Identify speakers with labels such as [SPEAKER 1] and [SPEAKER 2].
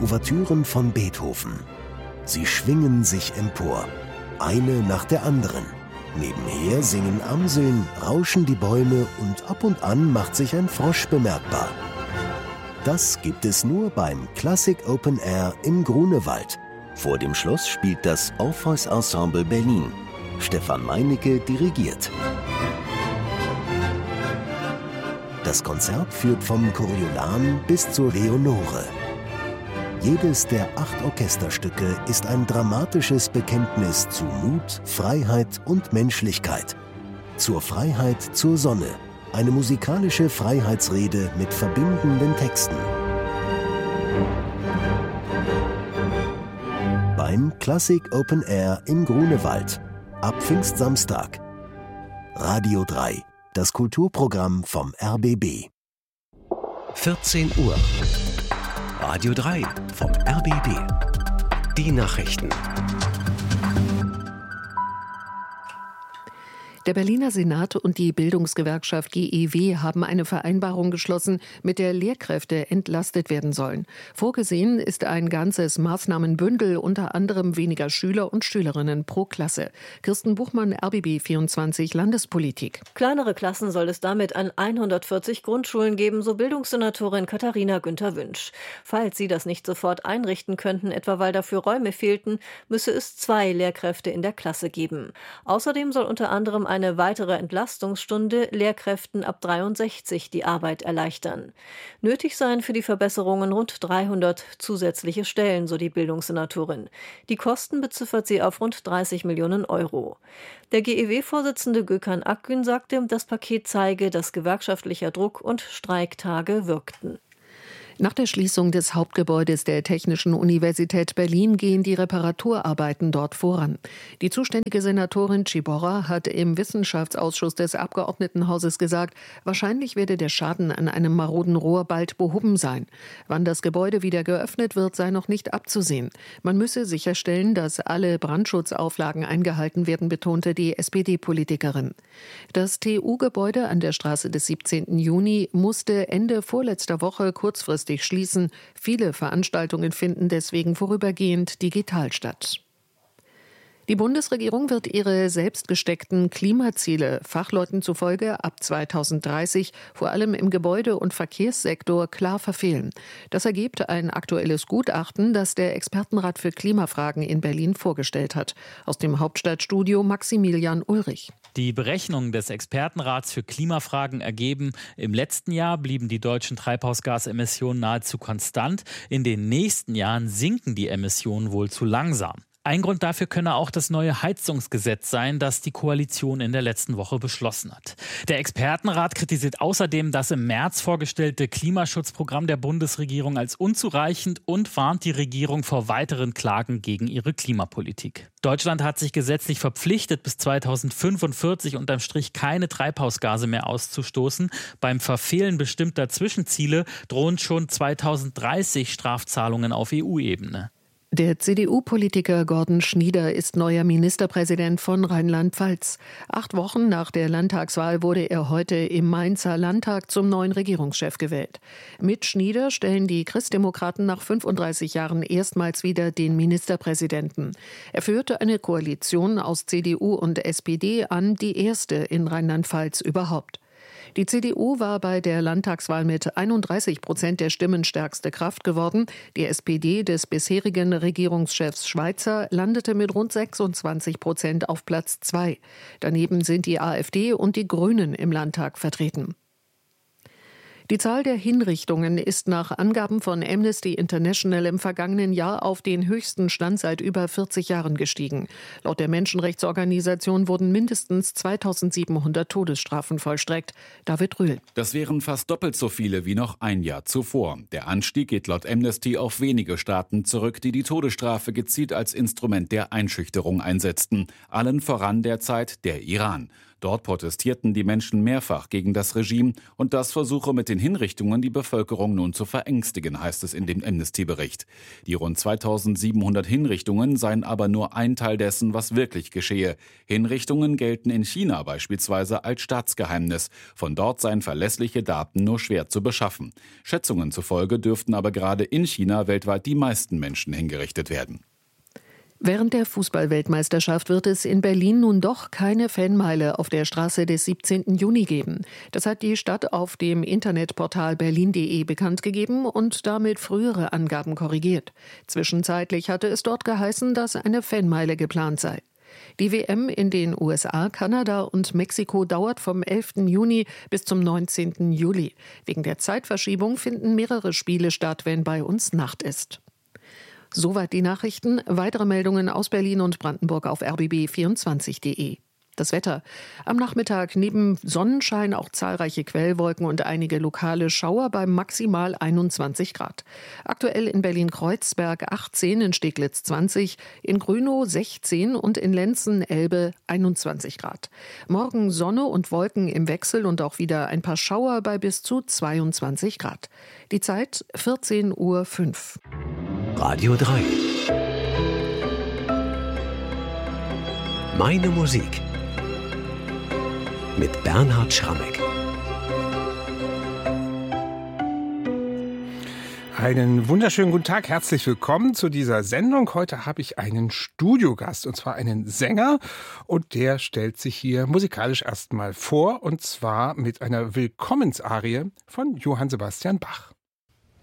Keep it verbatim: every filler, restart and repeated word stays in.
[SPEAKER 1] Ouvertüren von Beethoven. Sie schwingen sich empor, eine nach der anderen. Nebenher singen Amseln, rauschen die Bäume und ab und an macht sich ein Frosch bemerkbar. Das gibt es nur beim Klassik Open Air im Grunewald. Vor dem Schloss spielt das Orpheus Ensemble Berlin. Stefan Meinecke dirigiert. Das Konzert führt vom Coriolan bis zur Leonore. Jedes der acht Orchesterstücke ist ein dramatisches Bekenntnis zu Mut, Freiheit und Menschlichkeit. Zur Freiheit zur Sonne. Eine musikalische Freiheitsrede mit verbindenden Texten. Beim Klassik Open Air im Grunewald. Ab Pfingstsamstag. Radio drei. Das Kulturprogramm vom R B B.
[SPEAKER 2] vierzehn Uhr. Radio drei vom R B B. Die Nachrichten.
[SPEAKER 3] Der Berliner Senat und die Bildungsgewerkschaft G E W haben eine Vereinbarung geschlossen, mit der Lehrkräfte entlastet werden sollen. Vorgesehen ist ein ganzes Maßnahmenbündel, unter anderem weniger Schüler und Schülerinnen pro Klasse. Kirsten Buchmann, R B B vierundzwanzig Landespolitik.
[SPEAKER 4] Kleinere Klassen soll es damit an hundertvierzig Grundschulen geben, so Bildungssenatorin Katharina Günther-Wünsch. Falls sie das nicht sofort einrichten könnten, etwa weil dafür Räume fehlten, müsse es zwei Lehrkräfte in der Klasse geben. Außerdem soll unter anderem eine weitere Entlastungsstunde Lehrkräften ab dreiundsechzig die Arbeit erleichtern. Nötig seien für die Verbesserungen rund dreihundert zusätzliche Stellen, so die Bildungssenatorin. Die Kosten beziffert sie auf rund dreißig Millionen Euro. Der G E W-Vorsitzende Gökhan Akgün sagte, das Paket zeige, dass gewerkschaftlicher Druck und Streiktage wirkten.
[SPEAKER 3] Nach der Schließung des Hauptgebäudes der Technischen Universität Berlin gehen die Reparaturarbeiten dort voran. Die zuständige Senatorin Ciborra hat im Wissenschaftsausschuss des Abgeordnetenhauses gesagt, wahrscheinlich werde der Schaden an einem maroden Rohr bald behoben sein. Wann das Gebäude wieder geöffnet wird, sei noch nicht abzusehen. Man müsse sicherstellen, dass alle Brandschutzauflagen eingehalten werden, betonte die S P D-Politikerin. Das T U-Gebäude an der Straße des siebzehnten Juni musste Ende vorletzter Woche kurzfristig schließen. Viele Veranstaltungen finden deswegen vorübergehend digital statt. Die Bundesregierung wird ihre selbst gesteckten Klimaziele Fachleuten zufolge ab zweitausenddreißig vor allem im Gebäude- und Verkehrssektor klar verfehlen. Das ergibt ein aktuelles Gutachten, das der Expertenrat für Klimafragen in Berlin vorgestellt hat. Aus dem Hauptstadtstudio Maximilian Ulrich.
[SPEAKER 5] Die Berechnungen des Expertenrats für Klimafragen ergeben, im letzten Jahr blieben die deutschen Treibhausgasemissionen nahezu konstant. In den nächsten Jahren sinken die Emissionen wohl zu langsam. Ein Grund dafür könne auch das neue Heizungsgesetz sein, das die Koalition in der letzten Woche beschlossen hat. Der Expertenrat kritisiert außerdem das im März vorgestellte Klimaschutzprogramm der Bundesregierung als unzureichend und warnt die Regierung vor weiteren Klagen gegen ihre Klimapolitik. Deutschland hat sich gesetzlich verpflichtet, bis zweitausendfünfundvierzig unterm Strich keine Treibhausgase mehr auszustoßen. Beim Verfehlen bestimmter Zwischenziele drohen schon zweitausenddreißig Strafzahlungen auf E U-Ebene.
[SPEAKER 3] Der C D U-Politiker Gordon Schnieder ist neuer Ministerpräsident von Rheinland-Pfalz. Acht Wochen nach der Landtagswahl wurde er heute im Mainzer Landtag zum neuen Regierungschef gewählt. Mit Schnieder stellen die Christdemokraten nach fünfunddreißig Jahren erstmals wieder den Ministerpräsidenten. Er führte eine Koalition aus C D U und S P D an, die erste in Rheinland-Pfalz überhaupt. Die C D U war bei der Landtagswahl mit einunddreißig Prozent der Stimmen stärkste Kraft geworden. Die S P D des bisherigen Regierungschefs Schweizer landete mit rund sechsundzwanzig Prozent auf Platz zwei. Daneben sind die A f D und die Grünen im Landtag vertreten. Die Zahl der Hinrichtungen ist nach Angaben von Amnesty International im vergangenen Jahr auf den höchsten Stand seit über vierzig Jahren gestiegen. Laut der Menschenrechtsorganisation wurden mindestens zweitausendsiebenhundert Todesstrafen vollstreckt. David Rühl.
[SPEAKER 6] Das wären fast doppelt so viele wie noch ein Jahr zuvor. Der Anstieg geht laut Amnesty auf wenige Staaten zurück, die die Todesstrafe gezielt als Instrument der Einschüchterung einsetzten. Allen voran derzeit der Iran. Dort protestierten die Menschen mehrfach gegen das Regime und das versuche mit den Hinrichtungen die Bevölkerung nun zu verängstigen, heißt es in dem Amnesty-Bericht. Die rund zweitausendsiebenhundert Hinrichtungen seien aber nur ein Teil dessen, was wirklich geschehe. Hinrichtungen gelten in China beispielsweise als Staatsgeheimnis. Von dort seien verlässliche Daten nur schwer zu beschaffen. Schätzungen zufolge dürften aber gerade in China weltweit die meisten Menschen hingerichtet werden.
[SPEAKER 3] Während der Fußball-Weltmeisterschaft wird es in Berlin nun doch keine Fanmeile auf der Straße des siebzehnten Juni geben. Das hat die Stadt auf dem Internetportal berlin punkt de bekannt gegeben und damit frühere Angaben korrigiert. Zwischenzeitlich hatte es dort geheißen, dass eine Fanmeile geplant sei. Die W M in den U S A, Kanada und Mexiko dauert vom elften Juni bis zum neunzehnten Juli. Wegen der Zeitverschiebung finden mehrere Spiele statt, wenn bei uns Nacht ist. Soweit die Nachrichten. Weitere Meldungen aus Berlin und Brandenburg auf r b b vierundzwanzig punkt de. Das Wetter. Am Nachmittag neben Sonnenschein auch zahlreiche Quellwolken und einige lokale Schauer bei maximal einundzwanzig Grad. Aktuell in Berlin-Kreuzberg achtzehn, in Steglitz zwanzig, in Grünow sechzehn und in Lenzen-Elbe einundzwanzig Grad. Morgen Sonne und Wolken im Wechsel und auch wieder ein paar Schauer bei bis zu zweiundzwanzig Grad. Die Zeit vierzehn Uhr fünf.
[SPEAKER 2] Radio drei. Meine Musik. Mit Bernhard Schrammeck.
[SPEAKER 7] Einen wunderschönen guten Tag, herzlich willkommen zu dieser Sendung. Heute habe ich einen Studiogast, und zwar einen Sänger, und der stellt sich hier musikalisch erstmal vor, und zwar mit einer Willkommensarie von Johann Sebastian Bach.